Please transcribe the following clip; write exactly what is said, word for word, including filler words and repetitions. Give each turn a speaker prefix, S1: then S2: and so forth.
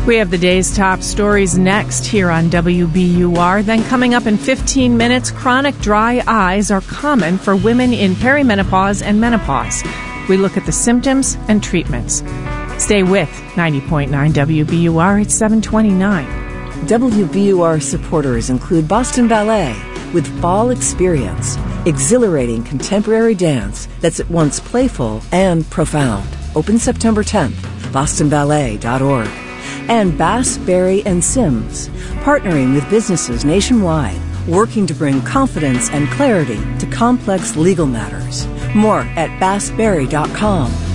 S1: We have the day's top stories next here on W B U R. Then coming up in fifteen minutes, chronic dry eyes are common for women in perimenopause and menopause. We look at the symptoms and treatments. Stay with ninety point nine W B U R. It's seven twenty-nine.
S2: W B U R supporters include Boston Ballet with Fall Experience, exhilarating contemporary dance that's at once playful and profound. Open September tenth, boston ballet dot org. And Bass, Berry and Sims, partnering with businesses nationwide, working to bring confidence and clarity to complex legal matters. More at bass berry dot com.